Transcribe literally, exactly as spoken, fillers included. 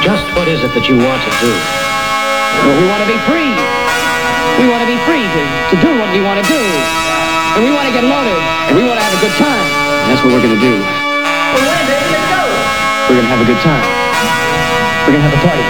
Just what is it that you want to do? Well, we want to be free. We want to be free to, to do what we want to do. And we want to get loaded. And we want to have a good time. And that's what we're going to do. Well, when, baby, let's go. We're going to have a good time. We're going to have a party.